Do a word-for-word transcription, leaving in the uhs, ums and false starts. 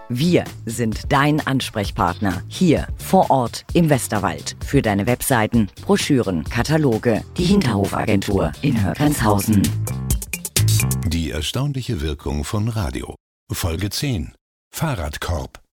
Wir sind dein Ansprechpartner hier vor Ort im Westerwald für deine Webseiten, Broschüren, Kataloge. Die Hinterhofagentur in Höckershausen. Die erstaunliche Wirkung von Radio. Folge zehn. Fahrradkorb.